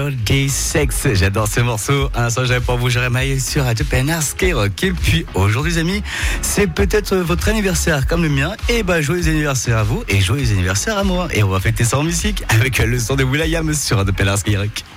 Dirty Sex. J'adore ce morceau. Un instant, j'avais pour vous Jérémy sur Radio PNR Skyrock. Et puis aujourd'hui, les amis, c'est peut-être votre anniversaire comme le mien. Et joyeux anniversaire à vous et joyeux anniversaire à moi. Et on va fêter ça en musique avec le son de will.i.am sur Radio PNR Skyrock.